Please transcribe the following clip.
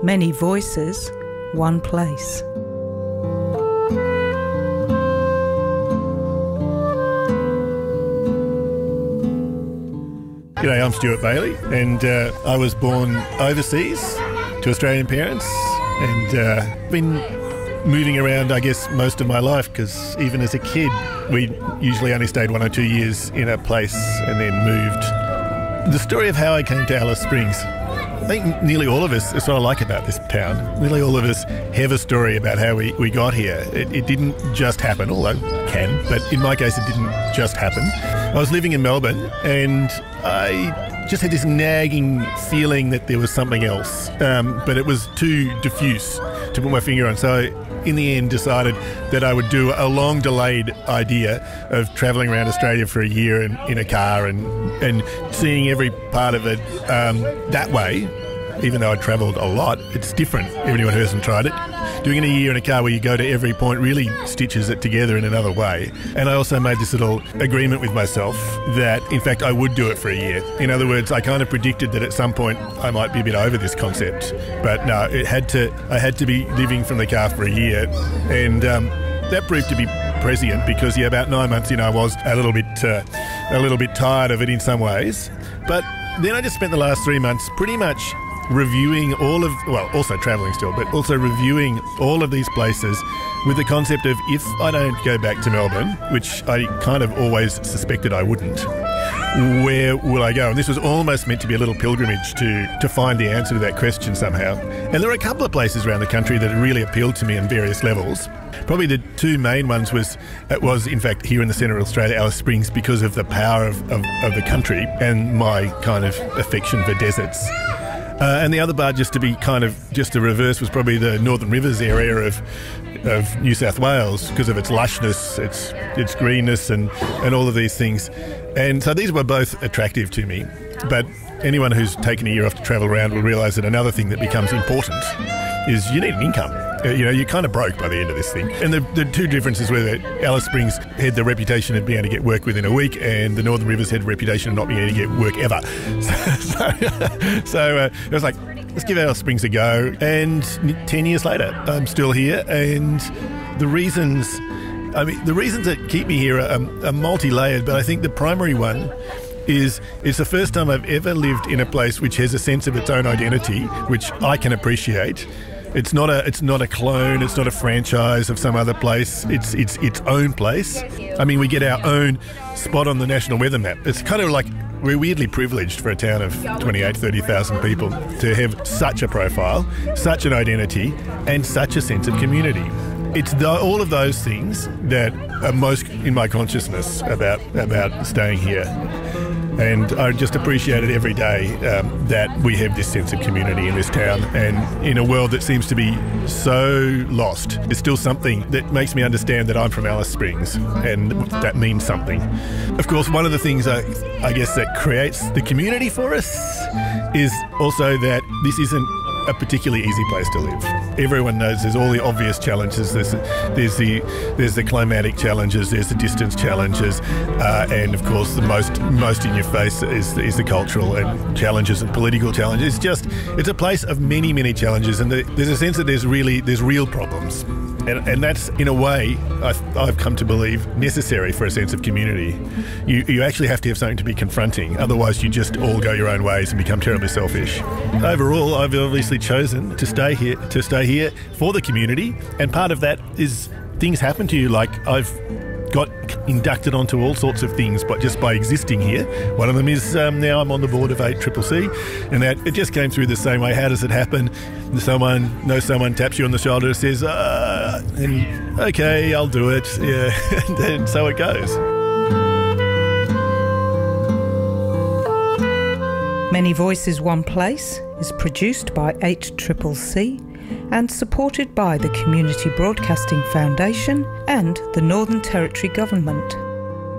Many voices, one place. G'day, I'm Stuart Bailey, and I was born overseas to Australian parents, and been moving around, I guess, most of my life, because even as a kid, we usually only stayed 1 or 2 years in a place and then moved. The story of how I came to Alice Springs, I think nearly all of us, that's what I like about this town, nearly all of us have a story about how we got here. It didn't just happen, although it can, but in my case it didn't just happen. I was living in Melbourne and I just had this nagging feeling that there was something else, but it was too diffuse to put my finger on. So in the end decided that I would do a long delayed idea of travelling around Australia for a year in a car and seeing every part of it that way. Even though I travelled a lot, it's different. Anyone who hasn't tried it, doing it a year in a car where you go to every point really stitches it together in another way. And I also made this little agreement with myself that, in fact, I would do it for a year. In other words, I kind of predicted that at some point I might be a bit over this concept. But no, I had to be living from the car for a year. And that proved to be prescient because, about 9 months in, I was a little bit tired of it in some ways. But then I just spent the last 3 months pretty much reviewing also travelling still, but also reviewing all of these places with the concept of, if I don't go back to Melbourne, which I kind of always suspected I wouldn't, where will I go? And this was almost meant to be a little pilgrimage to find the answer to that question somehow. And there were a couple of places around the country that really appealed to me on various levels. Probably the two main ones was in fact here in the centre of Australia, Alice Springs, because of the power of the country and my kind of affection for deserts. And the other part, just to reverse, was probably the Northern Rivers area of New South Wales, because of its lushness, its greenness and all of these things. And so these were both attractive to me. But anyone who's taken a year off to travel around will realise that another thing that becomes important is you need an income. You're kind of broke by the end of this thing. And the two differences were that Alice Springs had the reputation of being able to get work within a week, and the Northern Rivers had the reputation of not being able to get work ever. So it was like, let's give Alice Springs a go. And 10 years later, I'm still here. And the reasons that keep me here are multi-layered, but I think the primary one is it's the first time I've ever lived in a place which has a sense of its own identity, which I can appreciate. It's not a clone, it's not a franchise of some other place, it's its own place. I mean, we get our own spot on the national weather map. It's kind of like we're weirdly privileged for a town of 30,000 people to have such a profile, such an identity, and such a sense of community. It's all of those things that are most in my consciousness about staying here. And I just appreciate it every day that we have this sense of community in this town, and in a world that seems to be so lost, there's still something that makes me understand that I'm from Alice Springs, and that means something. Of course, one of the things I guess that creates the community for us is also that this isn't a particularly easy place to live. Everyone knows there's all the obvious challenges. There's the climatic challenges. There's the distance challenges, and of course the most in your face is the cultural and challenges and political challenges. It's a place of many challenges, and there's a sense that there's real problems. And that's, in a way, I've come to believe, necessary for a sense of community. You actually have to have something to be confronting, otherwise you just all go your own ways and become terribly selfish. Overall, I've obviously chosen to stay here for the community, and part of that is things happen to you, like I've got inducted onto all sorts of things, but just by existing here. One of them is now I'm on the board of 8CCC, and that it just came through the same way. How does it happen? Someone taps you on the shoulder, says, and okay, I'll do it. Yeah, and so it goes. Many Voices, One Place is produced by 8CCC and supported by the Community Broadcasting Foundation and the Northern Territory Government.